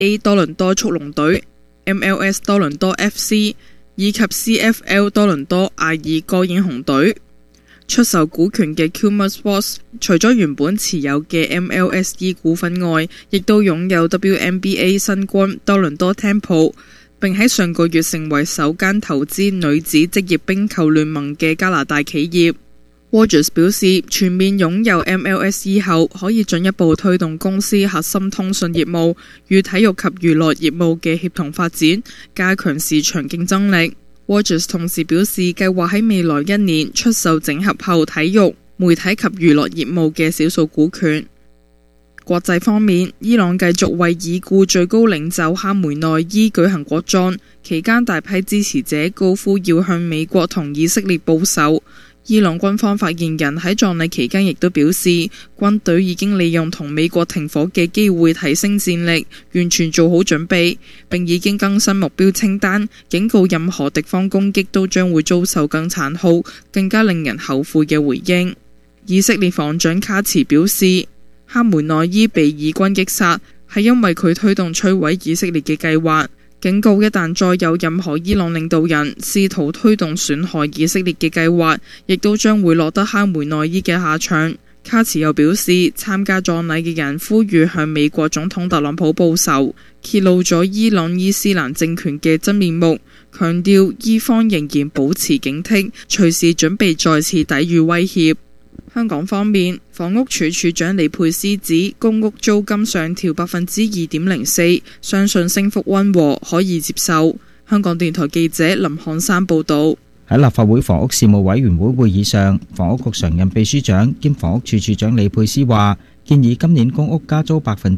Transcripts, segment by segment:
NBA 多倫多速龍隊、MLS 多倫多 FC 以及 CFL 多倫多阿爾戈英雄隊。出售股權嘅 Kuma Sports 除咗原本持有嘅 MLSE 股份外，亦都擁有 WNBA 新光多倫多 Temple， 並喺上個月成為首間投資女子職業冰球聯盟嘅加拿大企業。Rogers 表示，全面擁有 MLSE 後，可以進一步推動公司核心通訊業務與體育及娛樂業務嘅協同發展，加強市場競爭力。Rogers 同時表示，計劃喺未來1年出售整合後體育、媒體及娛樂業務嘅少數股權。國際方面，伊朗繼續為已故最高領袖哈梅內伊舉行國葬，期間大批支持者高呼要向美國同以色列報仇。伊朗軍方發言人喺葬禮期間亦都表示，軍隊已經利用同美國停火嘅機會提升戰力，完全做好準備，並已經更新目標清單，警告任何敵方攻擊都將會遭受更殘酷、更加令人後悔嘅回應。以色列防長卡茨表示，哈梅內伊被以軍擊殺係因為佢推動摧毀以色列嘅計劃，警告一旦再有任何伊朗領導人試圖推動損害以色列嘅計劃，亦都將會落得哈梅內伊嘅下場。卡茨又表示，參加葬禮嘅人呼籲向美國總統特朗普報仇，揭露咗伊朗伊斯蘭政權嘅真面目，強調伊方仍然保持警惕，隨時準備再次抵禦威脅。香港方面，房屋署署長李佩斯指公屋租金上調2.04%，相信升幅溫和，可以接受。香港電台記者林漢山報導。 喺立法會房屋事務委員會會議上，房屋局常任秘書長兼房屋署署長李佩斯話，建議今年公屋加租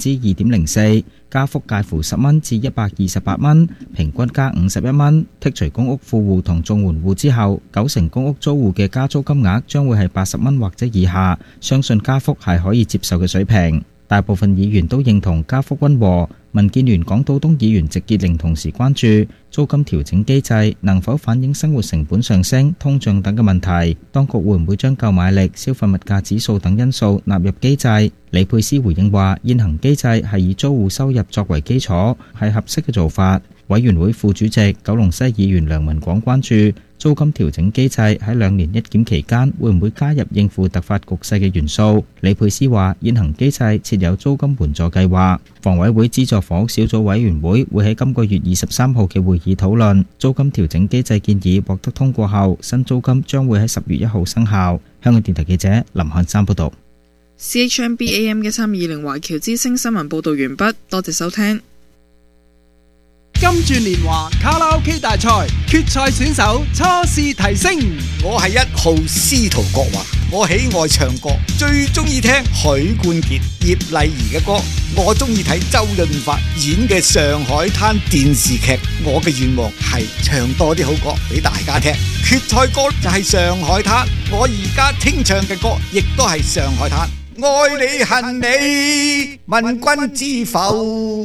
2.04%，加幅介乎10蚊至128蚊，平均加51蚊。剔除公屋富戶同綜援戶之後，90%公屋租戶嘅加租金額將會係80蚊或者以下，相信加幅係可以接受嘅水平。大部分議員都認同加幅溫和。民建聯港島東議員席潔玲同時關注租金調整機制能否反映生活成本上升、通脹等嘅問題，當局會唔會將購買力、消費物價指數等因素納入機制？李佩斯回應話，現行機制係以租戶收入作為基礎，係合適嘅做法。委員會副主席九龍西議員梁文廣關注租金調整機制喺2年一檢期間會唔會加入應付突發局勢嘅元素？李佩斯話，現行機制設有租金援助計劃，房委會資助房屋小組委員會會喺今個月23號嘅會議討論租金調整機制建議，獲得通過後，新租金將會喺10月1號生效。香港電台記者林漢山報道。 CHMBAM 1320華僑之聲新聞報道完畢，多謝收聽。 金鑽年華卡拉 OK 大賽決賽選手初試提升， 我係1號司徒國華，我喜愛唱歌，最中意聽許冠傑、葉麗儀嘅歌，我中意睇周潤發演嘅《上海灘》電視劇，我嘅願望係唱多啲好歌俾大家聽。決賽歌就係《上海灘》，我而家聽唱嘅歌亦都係《上海灘》，愛你恨你問君知否？